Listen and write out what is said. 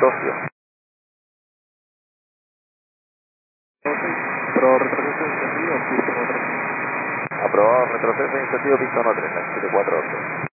Tokio. Pro retroceso en sentido, pista 1 3. Aprobado retroceso en sentido pista 1 3, 748.